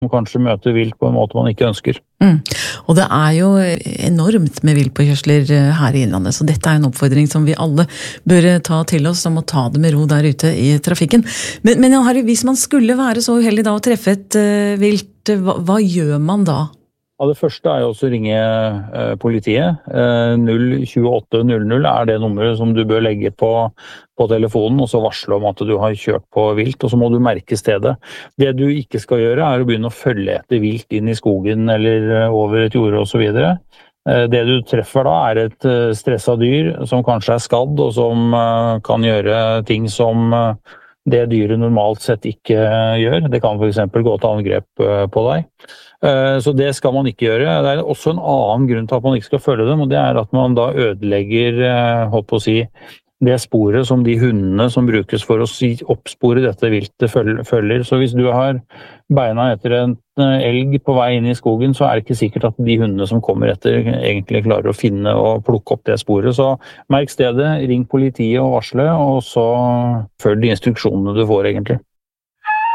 kanskje møter vilt på en måte man ikke ønsker. Og det jo enormt med viltpåkjørsler her i Innlandet, så dette en oppfordring som vi alle bør ta til oss om å ta det med ro der ute i trafikken. Men Jan Harry, hvis man skulle være så uheldig da å treffe et vilt, hva gjør man da? Ja, det første jo også å ringe politiet. 02800 det nummeret som du bør legge på telefonen, og så varsle om at du har kjørt på vilt, og så må du merke stedet. Det du ikke skal gjøre å begynne å følge etter vilt inn i skogen eller over et jorde og så videre. Det du treffer da et stresset dyr som kanskje skadd, og som kan gjøre ting som det dyret normalt sett ikke gjør. Det kan for eksempel gå til angrep på deg. Så det skal man ikke gjøre. Det også en annen grunn til at man ikke skal følge dem, og det at man da ødelegger, holdt på å si, det sporet som de hundene som brukes for å oppspore dette viltet følger. Så hvis du har beina etter en elg på vei inn i skogen, så det ikke sikkert at de hundene som kommer etter egentlig klarer å finne og plukke opp det sporet. Så merk stedet, ring politiet og varsle, og så følg de instruksjonene du får egentlig.